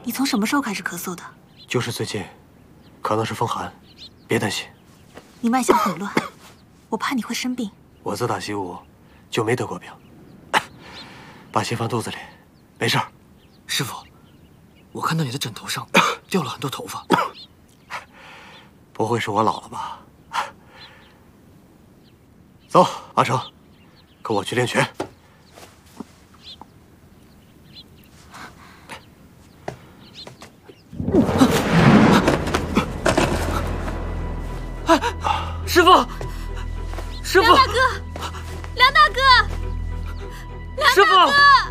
你从什么时候开始咳嗽的？ 就是最近，可能是风寒，别担心。 你脉象很乱，我怕你会生病。 我自打习武就没得过病，把心放肚子里，没事儿。 师傅，我看到你的枕头上掉了很多头发， 不会是我老了吧？走，阿成，跟我去练拳。 师傅，师傅， 梁大哥，梁大哥， 师傅。